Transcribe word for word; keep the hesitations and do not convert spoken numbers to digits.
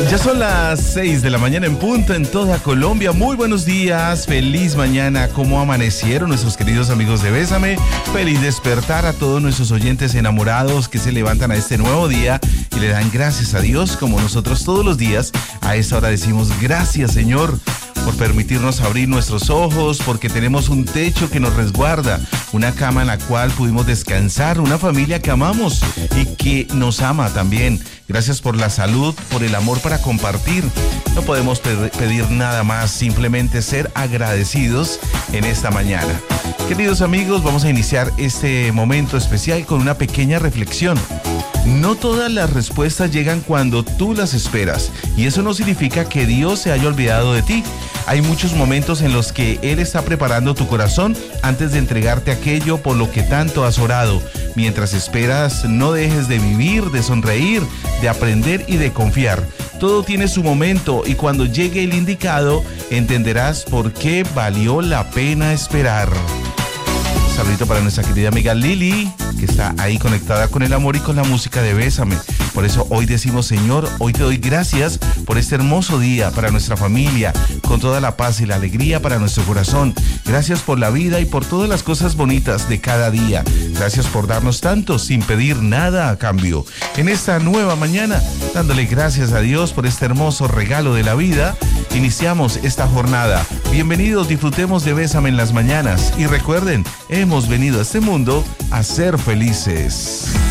Ya son las seis de la mañana en punto en toda Colombia. Muy buenos días, feliz mañana. ¿Cómo amanecieron nuestros queridos amigos de Bésame? Feliz despertar a todos nuestros oyentes enamorados que se levantan a este nuevo día y le dan gracias a Dios, como nosotros todos los días a esta hora decimos gracias, Señor, por permitirnos abrir nuestros ojos, porque tenemos un techo que nos resguarda, una cama en la cual pudimos descansar, una familia que amamos y que nos ama también. Gracias por la salud, por el amor para compartir. No podemos pedir nada más, simplemente ser agradecidos en esta mañana. Queridos amigos, vamos a iniciar este momento especial con una pequeña reflexión. No todas las respuestas llegan cuando tú las esperas, y eso no significa que Dios se haya olvidado de ti. Hay muchos momentos en los que Él está preparando tu corazón antes de entregarte aquello por lo que tanto has orado. Mientras esperas, no dejes de vivir, de sonreír, de aprender y de confiar. Todo tiene su momento y cuando llegue el indicado, entenderás por qué valió la pena esperar. Un saludito para nuestra querida amiga Lili, que está ahí conectada con el amor y con la música de Bésame. Por eso hoy decimos, Señor, hoy te doy gracias por este hermoso día para nuestra familia, con toda la paz y la alegría para nuestro corazón. Gracias por la vida y por todas las cosas bonitas de cada día. Gracias por darnos tanto sin pedir nada a cambio. En esta nueva mañana, dándole gracias a Dios por este hermoso regalo de la vida, iniciamos esta jornada. Bienvenidos, disfrutemos de Bésame en las mañanas y recuerden, hemos venido a este mundo a ser felices.